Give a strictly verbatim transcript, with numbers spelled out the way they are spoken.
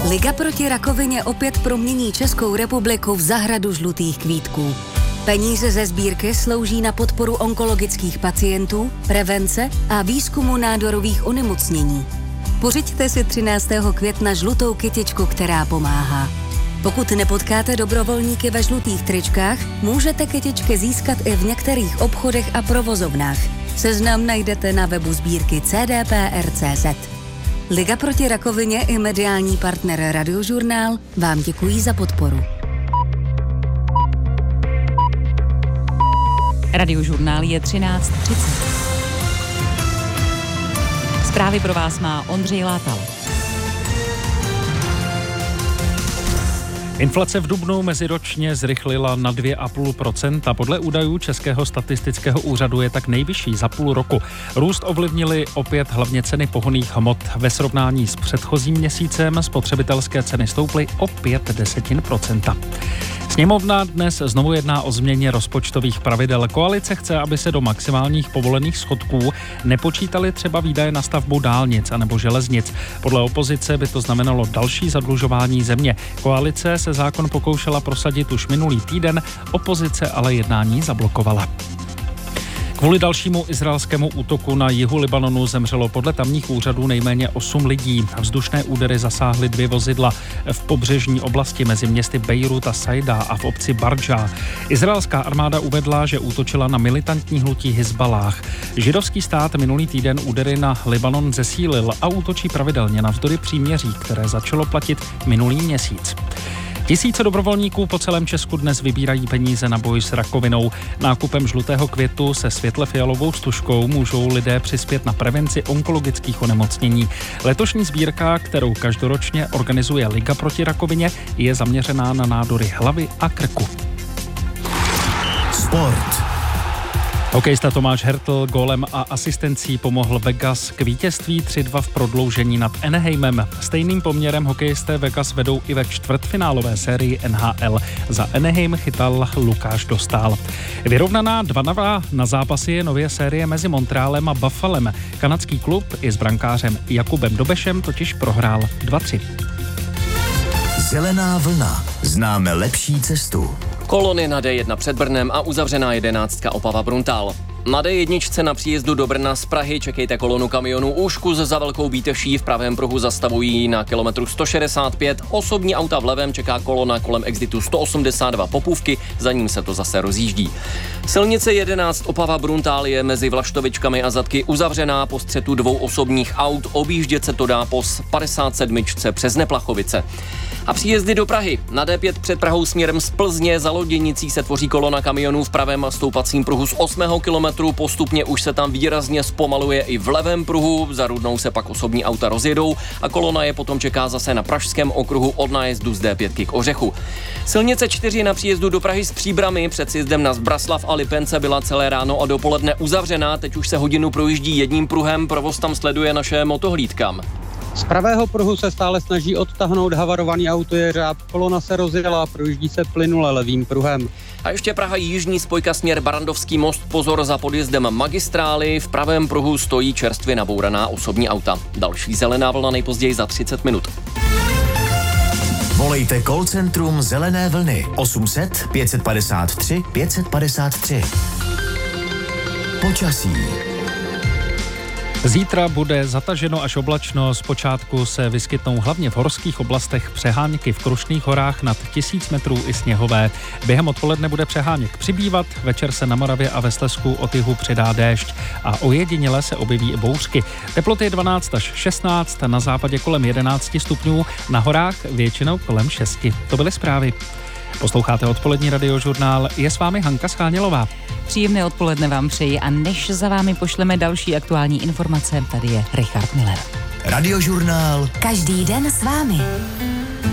Liga proti rakovině opět promění Českou republiku v zahradu žlutých kvítků. Peníze ze sbírky slouží na podporu onkologických pacientů, prevence a výzkumu nádorových onemocnění. Pořiďte si třináctého května žlutou kytičku, která pomáhá. Pokud nepotkáte dobrovolníky ve žlutých tričkách, můžete kytičky získat i v některých obchodech a provozovnách. Seznam najdete na webu sbírky c d p r tečka c z. Liga proti rakovině i mediální partner Radiožurnál vám děkují za podporu. Radiožurnál je třináct třicet. Zprávy pro vás má Ondřej Látal. Inflace v dubnu meziročně zrychlila na dvě celá pět procenta. Podle údajů Českého statistického úřadu je tak nejvyšší za půl roku. Růst ovlivnily opět hlavně ceny pohonných hmot. Ve srovnání s předchozím měsícem spotřebitelské ceny stouply o pět desetin procenta. Sněmovna dnes znovu jedná o změně rozpočtových pravidel. Koalice chce, aby se do maximálních povolených schodků nepočítaly třeba výdaje na stavbu dálnic anebo železnic. Podle opozice by to znamenalo další zadlužování země. Koalice se zákon pokoušela prosadit už minulý týden, opozice ale jednání zablokovala. Kvůli dalšímu izraelskému útoku na jihu Libanonu zemřelo podle tamních úřadů nejméně osm lidí. Vzdušné údery zasáhly dvě vozidla v pobřežní oblasti mezi městy Bejrút a Saida a v obci Bardža. Izraelská armáda uvedla, že útočila na militantní hnutí Hizbalách. Židovský stát minulý týden údery na Libanon zesílil a útočí pravidelně navzdory příměří, které začalo platit minulý měsíc. Tisíce dobrovolníků po celém Česku dnes vybírají peníze na boj s rakovinou. Nákupem žlutého květu se světle fialovou stužkou můžou lidé přispět na prevenci onkologických onemocnění. Letošní sbírka, kterou každoročně organizuje Liga proti rakovině, je zaměřená na nádory hlavy a krku. Sport. Hokejista Tomáš Hertl gólem a asistencí pomohl Vegas k vítězství tři dva v prodloužení nad Anaheimem. Stejným poměrem hokejisté Vegas vedou i ve čtvrtfinálové sérii N H L. Za Anaheim chytal Lukáš Dostál. Vyrovnaná dva dva na zápasy je nově série mezi Montrealem a Buffalem. Kanadský klub i s brankářem Jakubem Dobešem totiž prohrál dva tři. Zelená vlna. Známe lepší cestu. Kolony na D jedna před Brnem a uzavřená jedenáctka Opava Bruntál. Na D jedna na příjezdu do Brna z Prahy čekejte kolonu kamionů Úškus za Velkou Bíteší, v pravém pruhu zastavují na kilometru sto šedesát pět, osobní auta v levém čeká kolona kolem exitu sto osmdesát dva Popůvky, za ním se to zase rozjíždí. Silnice jedenáct Opava Bruntál je mezi Vlaštovičkami a Zadky uzavřená po střetu dvou osobních aut, objíždět se to dá po padesát sedm přes Neplachovice. A příjezdy do Prahy. Na D pět před Prahou směrem z Plzně za Loděnicí se tvoří kolona kamionů v pravém stoupacím pruhu z osmého kilometru. Postupně už se tam výrazně zpomaluje i v levém pruhu. Za Rudnou se pak osobní auta rozjedou a kolona je potom čeká zase na pražském okruhu od nájezdu z D pět k Ořechu. Silnice čtyři na příjezdu do Prahy s Příbrami před sjezdem na Zbraslav a Lipence byla celé ráno a dopoledne uzavřená. Teď už se hodinu projíždí jedním pruhem. Provoz tam sleduje naše motohlídka. Z pravého pruhu se stále snaží odtáhnout havarovaný autojeřáb, kolona se rozjela, projíždí se plynule levým pruhem. A ještě Praha jižní spojka směr Barandovský most, pozor za podjezdem magistrály, v pravém pruhu stojí čerstvě nabouraná osobní auta. Další zelená vlna nejpozději za třicet minut. Volejte call centrum Zelené vlny osm set pět padesát tři pět padesát tři. Počasí. Zítra bude zataženo až oblačno, zpočátku se vyskytnou hlavně v horských oblastech přehánky, v Krušných horách nad tisíc metrů i sněhové. Během odpoledne bude přeháněk přibývat, večer se na Moravě a ve Slezsku od jihu přidá déšť a ojediněle se objeví i bouřky. Teploty dvanáct až šestnáct, na západě kolem jedenáct stupňů, na horách většinou kolem šest. To byly zprávy. Posloucháte odpolední Radiožurnál, je s vámi Hanka Schánělová. Příjemné odpoledne vám přeji a než za vámi pošleme další aktuální informace, tady je Richard Miller. Radiožurnál. Každý den s vámi.